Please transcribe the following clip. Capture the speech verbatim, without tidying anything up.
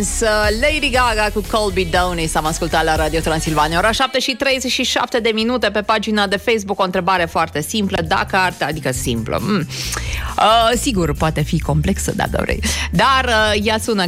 Dance. Lady Gaga cu Colby Downey s-am ascultat la Radio Transilvania. Ora șapte și treizeci și șapte de minute. Pe pagina de Facebook o întrebare foarte simplă. Dacă ar... Adică simplă mm. uh, Sigur, poate fi complexă dacă vrei, dar uh, ea sună